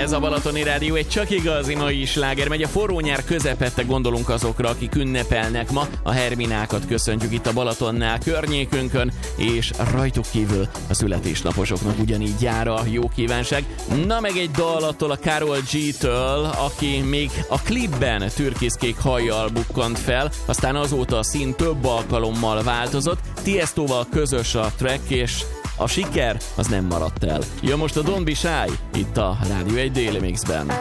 ez a Balatoni Rádió, egy csak igazi mai sláger. Megy a forró nyár közepette, gondolunk azokra, akik ünnepelnek ma. A Herminákat köszöntjük itt a Balatonnál, környékünkön, és rajtuk kívül a születésnaposoknak ugyanígy jár a jó kívánság. Na meg egy dal attól a Karol G-től, aki még a klipben türkiszkék hajjal bukkant fel, aztán azóta a szín több alkalommal változott. Tiestoval közös a track, és a siker az nem maradt el. Jön most a Don't Be Shy, itt a Rádió 1 Daily Mixben.